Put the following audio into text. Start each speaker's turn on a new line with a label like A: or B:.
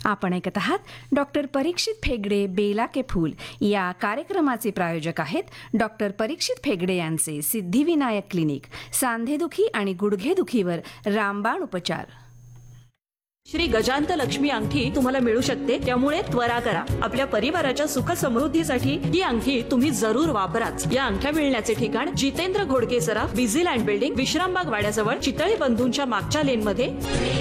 A: आपण ऐकत आहात डॉक्टर परीक्षित फेगडे बेला के फूल या कार्यक्रमाचे प्रायोजक आहेत डॉक्टर परीक्षित फेगडे यांचे सिद्धिविनायक क्लिनिक, सांधेदुखी आणि गुडघेदुखीवर रामबाण उपचार.
B: श्री गजांत लक्ष्मी अंगठी तुम्हाला मिळू शकते, त्यामुळे त्वरा करा. आपल्या परिवाराच्या सुख समृद्धीसाठी ही अंगठी तुम्ही जरूर वापराच. या अंगठ्या मिळण्याचे ठिकाण जितेंद्र घोडके सराफ, विझिलँड बिल्डिंग, विश्रामबाग वाड्याजवळ, चितळी बंधूंच्या मागच्या लेन मध्ये.